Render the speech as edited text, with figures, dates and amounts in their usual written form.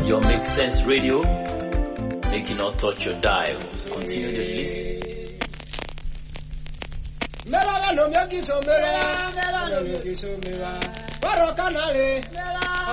Your Make Sense Radio. Make you not touch your dial. Continue to listen. Mera no me quiso mera, mera no me quiso mera. Paro canale.